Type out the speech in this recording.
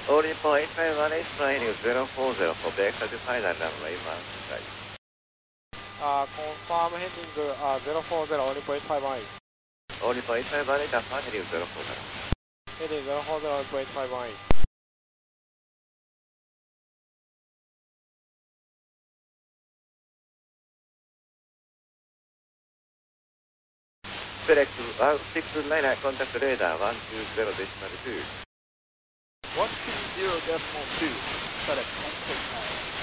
Only point 518 flying 040 for vector to final runway 15. Confirm heading 040, only point 518. Only point 518 and final 040. Heading 040, only point 518. Select 169 contact radar 120.2. 120.2, select 169.